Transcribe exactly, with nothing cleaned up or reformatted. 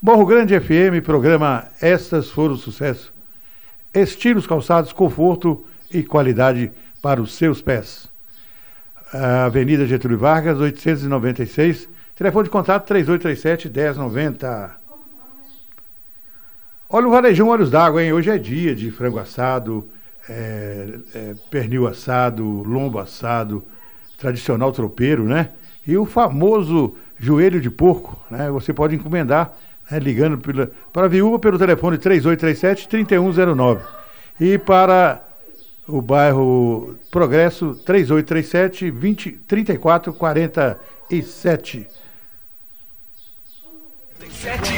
Morro Grande F M, programa Estas Foram Sucesso. Estilos, calçados, conforto e qualidade para os seus pés. Avenida Getúlio Vargas, oitocentos e noventa e seis. Telefone de contato três oito três sete, um zero nove zero. Olha o Varejão Olhos d'Água, hein? Hoje é dia de frango assado, é, é, pernil assado, lombo assado, tradicional tropeiro, né? E o famoso joelho de porco, né? Você pode encomendar, né? Ligando pela, para a viúva pelo telefone três oito três sete, três um zero nove. E para o bairro Progresso, três oito três sete, vinte, trinta e quatro quarenta e sete.